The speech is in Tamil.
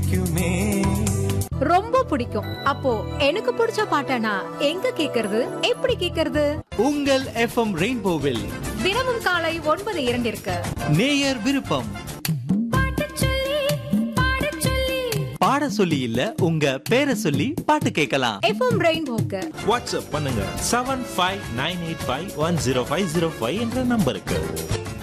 பிடிக்குமே. ரொம்ப பிடிக்கும். அப்போ எனக்கு பிடிச்ச பாட்டனா எங்க கேக்குறது, எப்படி கேக்குறது? உங்கள் எஃப்எம் ரெயின்போவில் தினமும் காலை 9:02 நேயர் விருப்பம். பாட சொல்லி இல்ல, உங்க பேரை சொல்லி பாட்டு கேட்கலாம். எஃப்எம் ரெயின்போக்கு வாட்ஸ்அப் பண்ணுங்க 7598510505 என்ற நம்பருக்கு.